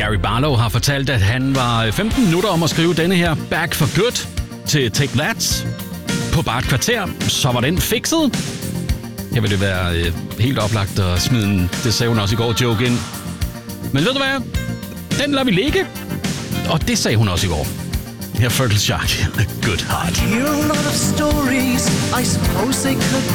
Gary Barlow har fortalt, at han var 15 minutter om at skrive denne her Back for Good til Take That. På bare et kvarter, så var den fikset. Jeg vil det være helt oplagt at smide en, det sagde hun også i går, joke ind. Men ved du hvad? Den lader vi ligge. Og det sagde hun også i går. Her Fertile Shark, Good Heart. I hear a lot of stories, I suppose they could